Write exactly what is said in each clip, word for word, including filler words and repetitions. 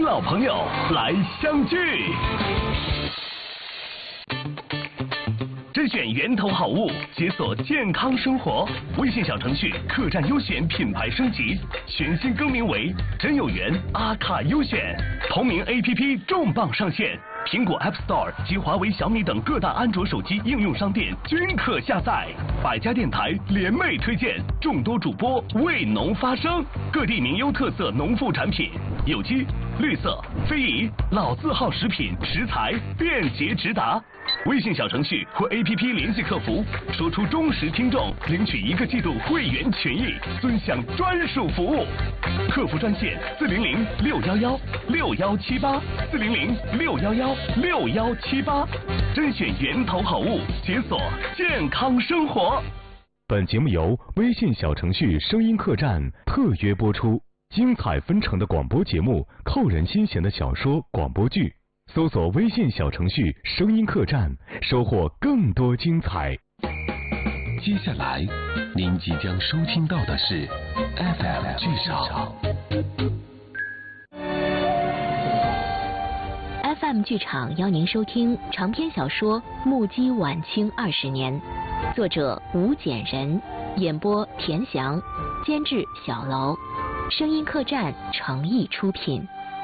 老朋友来相聚。甄选源头好物，解锁健康生活。微信小程序客栈优选品牌升级，全新更名为真有缘阿卡优选。同名 A P P 重磅上线，苹果 App Store 及华为、小米等各大安卓手机应用商店均可下载。百家电台联袂推荐，众多主播为农发声，各地名优特色农副产品，有机、绿色、非遗、老字号食品食材便捷直达。微信小程序或 A P P 联系客服，说出忠实听众，领取一个季度会员权益，尊享专属服务。客服专线四零零六幺幺六幺七八四零零六幺幺六幺七八，甄选源头好物，解锁健康生活。 本节目由微信小程序声音客栈特约播出，精彩纷呈的广播节目，扣人心弦的小说、广播剧。搜索微信小程序声音客栈，收获更多精彩。 接下来您即将收听到的是 F M 剧场。 F M 剧场邀您收听长篇小说《目击晚清二十年》，作者吴简人，演播田翔，监制小楼，声音客栈诚意出品。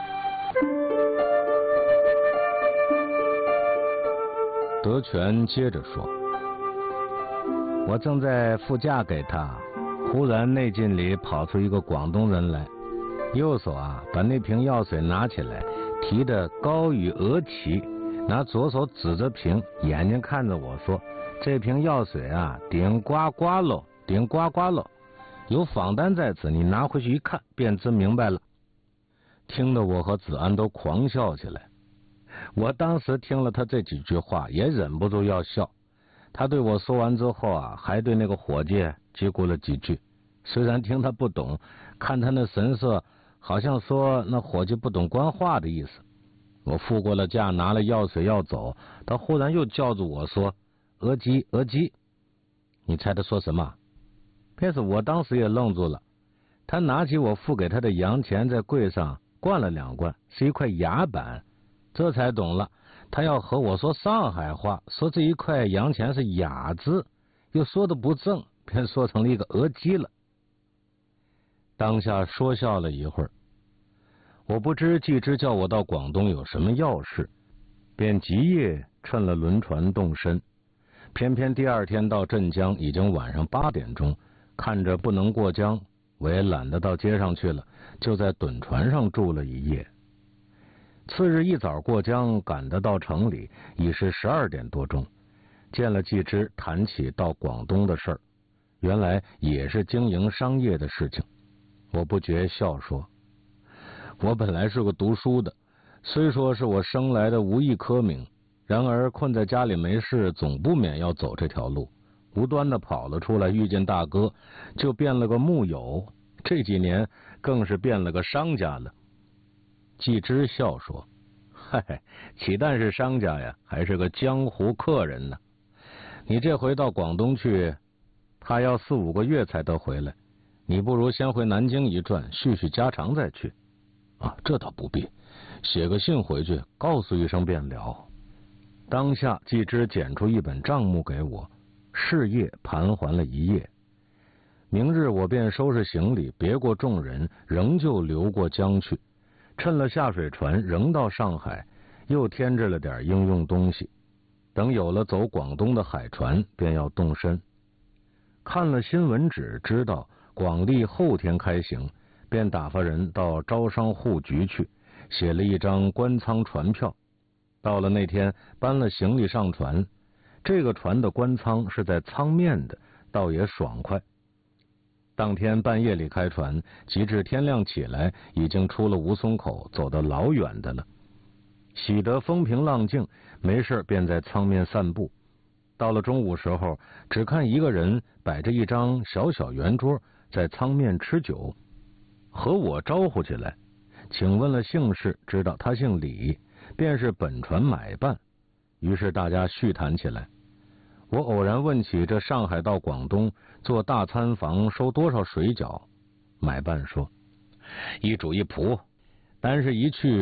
德全接着说：“我正在副驾给他，忽然内镜里跑出一个广东人来，右手啊把那瓶药水拿起来，提得高于额齐，拿左手指着瓶，眼睛看着我说：这瓶药水啊顶呱呱喽，顶呱呱喽，有仿单在此，你拿回去一看便知明白了。”听得我和子安都狂笑起来。我当时听了他这几句话，也忍不住要笑。他对我说完之后啊，还对那个伙计嘀咕了几句。虽然听他不懂，看他那神色，好像说那伙计不懂官话的意思。我付过了价，拿了药水要走，他忽然又叫住我说：“额吉，额吉。”你猜他说什么？便是我当时也愣住了。他拿起我付给他的洋钱，在柜上灌了两灌，是一块牙板。这才懂了，他要和我说上海话，说这一块洋钱是雅字，又说的不正，便说成了一个额鸡了。当下说笑了一会儿，我不知季之叫我到广东有什么要事，便即夜趁了轮船动身。偏偏第二天到镇江已经晚上八点钟，看着不能过江，我也懒得到街上去了，就在趸船上住了一夜。次日一早过江，赶得到城里，已是十二点多钟。见了季之，谈起到广东的事儿，原来也是经营商业的事情。我不觉笑说：“我本来是个读书的，虽说是我生来的无意科名，然而困在家里没事，总不免要走这条路。无端的跑了出来，遇见大哥，就变了个木友。这几年更是变了个商家了。”季之笑说：“嗨，岂但是商家呀，还是个江湖客人呢。你这回到广东去，他要四五个月才得回来，你不如先回南京一转，叙叙家常再去。”啊，这倒不必，写个信回去，告诉一声便了。当下季之捡出一本账目给我，事业盘桓了一夜。明日我便收拾行李，别过众人，仍旧流过江去。趁了下水船，仍到上海，又添置了点应用东西。等有了走广东的海船，便要动身。看了新闻纸，知道广利后天开行，便打发人到招商户局去，写了一张官舱船票。到了那天，搬了行李上船。这个船的官舱是在舱面的，倒也爽快。当天半夜里开船，及至天亮起来，已经出了吴淞口，走得老远的了。喜得风平浪静，没事便在舱面散步。到了中午时候，只看一个人摆着一张小小圆桌，在舱面吃酒，和我招呼起来，请问了姓氏，知道他姓李，便是本船买办。于是大家叙谈起来。我偶然问起这上海到广东做大餐房收多少水饺，买办说一主一仆，但是一去